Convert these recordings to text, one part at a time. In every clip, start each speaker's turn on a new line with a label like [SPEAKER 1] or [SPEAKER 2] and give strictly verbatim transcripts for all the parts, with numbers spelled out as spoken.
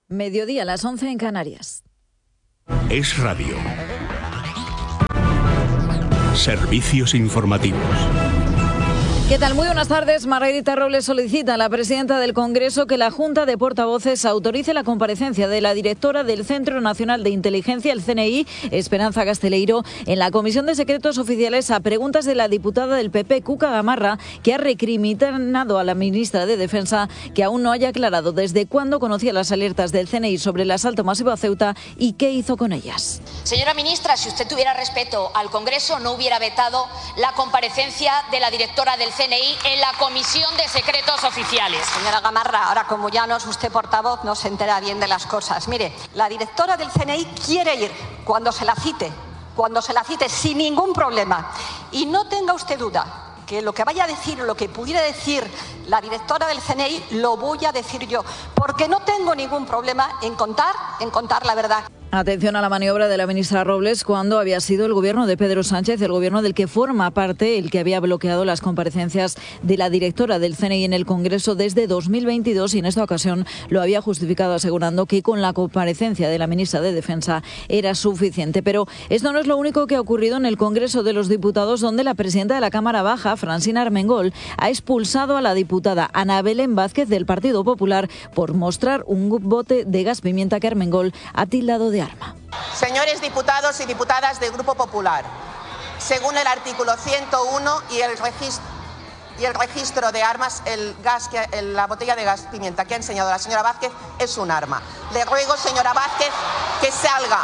[SPEAKER 1] Mediodía, a las once en Canarias.
[SPEAKER 2] Es Radio. Servicios informativos.
[SPEAKER 1] ¿Qué tal? Muy buenas tardes. Margarita Robles solicita a la presidenta del Congreso que la Junta de Portavoces autorice la comparecencia de la directora del Centro Nacional de Inteligencia, el C N I, Esperanza Casteleiro, en la Comisión de Secretos Oficiales a preguntas de la diputada del P P, Cuca Gamarra, que ha recriminado a la ministra de Defensa que aún no haya aclarado desde cuándo conocía las alertas del C N I sobre el asalto masivo a Ceuta y qué hizo con ellas.
[SPEAKER 3] Señora ministra, si usted tuviera respeto al Congreso, no hubiera vetado la comparecencia de la directora del C N I en la Comisión de Secretos Oficiales.
[SPEAKER 4] Señora Gamarra, ahora como ya no es usted portavoz, no se entera bien de las cosas. Mire, la directora del C N I quiere ir cuando se la cite, cuando se la cite, sin ningún problema. Y no tenga usted duda que lo que vaya a decir, lo que pudiera decir la directora del C N I, lo voy a decir yo, porque no tengo ningún problema en contar, en contar la verdad.
[SPEAKER 1] Atención a la maniobra de la ministra Robles cuando había sido el gobierno de Pedro Sánchez, el gobierno del que forma parte, el que había bloqueado las comparecencias de la directora del C N I en el Congreso desde dos mil veintidós y en esta ocasión lo había justificado asegurando que con la comparecencia de la ministra de Defensa era suficiente. Pero esto no es lo único que ha ocurrido en el Congreso de los Diputados, donde la presidenta de la Cámara Baja, Francina Armengol, ha expulsado a la diputada Ana Belén Vázquez del Partido Popular por mostrar un bote de gas pimienta que Armengol ha tildado de arma.
[SPEAKER 5] Señores diputados y diputadas del Grupo Popular, según el artículo ciento uno y el registro, y el registro de armas, el gas que, el, la botella de gas pimienta que ha enseñado la señora Vázquez es un arma. Le ruego, señora Vázquez, que salga.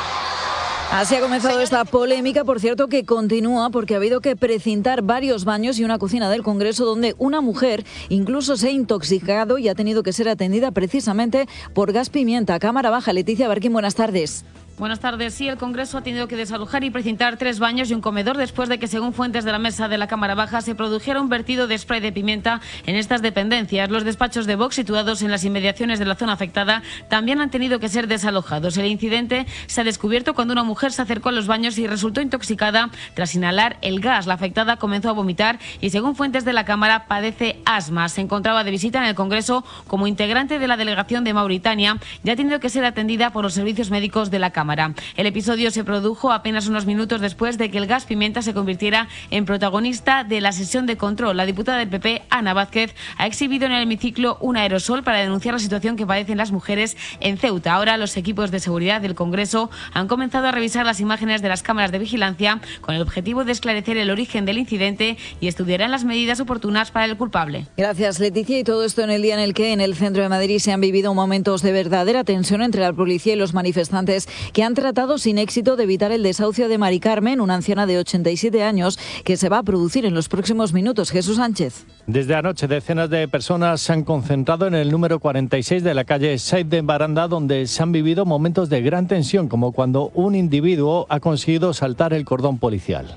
[SPEAKER 1] Así ha comenzado esta polémica, por cierto, que continúa porque ha habido que precintar varios baños y una cocina del Congreso donde una mujer incluso se ha intoxicado y ha tenido que ser atendida precisamente por gas pimienta. Cámara Baja, Leticia Barquín, buenas tardes.
[SPEAKER 6] Buenas tardes. Sí, el Congreso ha tenido que desalojar y precintar tres baños y un comedor después de que, según fuentes de la mesa de la Cámara Baja, se produjera un vertido de spray de pimienta en estas dependencias. Los despachos de Vox situados en las inmediaciones de la zona afectada también han tenido que ser desalojados. El incidente se ha descubierto cuando una mujer se acercó a los baños y resultó intoxicada tras inhalar el gas. La afectada comenzó a vomitar y, según fuentes de la Cámara, padece asma. Se encontraba de visita en el Congreso como integrante de la delegación de Mauritania y ha tenido que ser atendida por los servicios médicos de la Cámara. El episodio se produjo apenas unos minutos después de que el gas pimienta se convirtiera en protagonista de la sesión de control. La diputada del P P, Ana Vázquez, ha exhibido en el hemiciclo un aerosol para denunciar la situación que padecen las mujeres en Ceuta. Ahora los equipos de seguridad del Congreso han comenzado a revisar las imágenes de las cámaras de vigilancia con el objetivo de esclarecer el origen del incidente y estudiarán las medidas oportunas para el culpable.
[SPEAKER 1] Gracias, Leticia. Y todo esto en el día en el que en el centro de Madrid se han vivido momentos de verdadera tensión entre la policía y los manifestantes que han tratado sin éxito de evitar el desahucio de Mari Carmen, una anciana de ochenta y siete años, que se va a producir en los próximos minutos. Jesús Sánchez.
[SPEAKER 7] Desde anoche, decenas de personas se han concentrado en el número cuarenta y seis de la calle Said de Baranda, donde se han vivido momentos de gran tensión, como cuando un individuo ha conseguido saltar el cordón policial.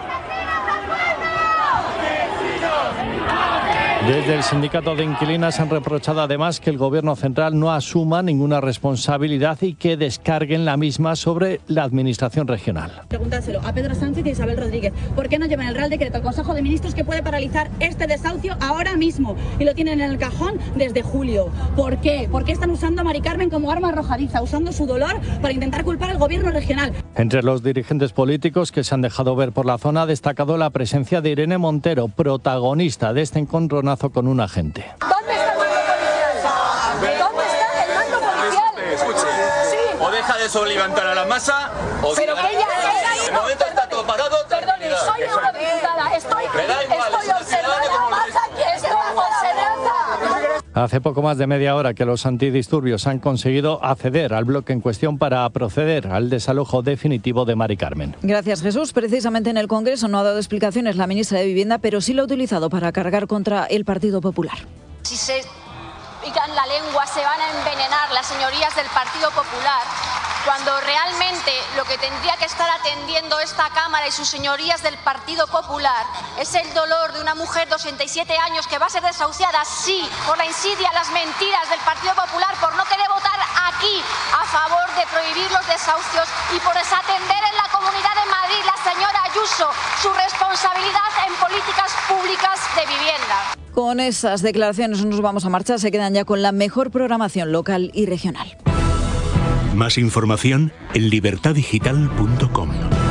[SPEAKER 7] Desde el sindicato de inquilinas han reprochado además que el Gobierno central no asuma ninguna responsabilidad y que descarguen la misma sobre la Administración regional.
[SPEAKER 8] Pregúntaselo a Pedro Sánchez y a Isabel Rodríguez. ¿Por qué no llevan el Real Decreto al Consejo de Ministros que puede paralizar este desahucio ahora mismo? Y lo tienen en el cajón desde julio. ¿Por qué? ¿Por qué están usando a Mari Carmen como arma arrojadiza, usando su dolor para intentar culpar al Gobierno regional?
[SPEAKER 7] Entre los dirigentes políticos que se han dejado ver por la zona ha destacado la presencia de Irene Montero, protagonista de este encontronazo con un agente.
[SPEAKER 8] ¿Dónde está el mando policial? ¿Dónde está el mando policial?
[SPEAKER 9] Escuche, sí. O deja de soliviantar a la masa o...
[SPEAKER 8] Pero que ella...
[SPEAKER 9] De momento está todo parado.
[SPEAKER 8] Perdone, soy eurodiputada. Estoy, estoy observando más aquí. Estoy observando.
[SPEAKER 7] Hace poco más de media hora que los antidisturbios han conseguido acceder al bloque en cuestión para proceder al desalojo definitivo de Mari Carmen.
[SPEAKER 1] Gracias, Jesús. Precisamente en el Congreso no ha dado explicaciones la ministra de Vivienda, pero sí lo ha utilizado para cargar contra el Partido Popular.
[SPEAKER 3] Si se pican la lengua, se van a envenenar las señorías del Partido Popular, cuando realmente lo que tendría que estar atendiendo esta Cámara y sus señorías del Partido Popular es el dolor de una mujer de ochenta y siete años que va a ser desahuciada, sí, por la insidia, las mentiras del Partido Popular, por no querer votar aquí a favor de prohibir los desahucios y por desatender en la Comunidad de Madrid, la señora Ayuso, su responsabilidad en políticas públicas de vivienda.
[SPEAKER 1] Con esas declaraciones nos vamos a marchar. Se quedan ya con la mejor programación local y regional.
[SPEAKER 2] Más información en libertad digital punto com.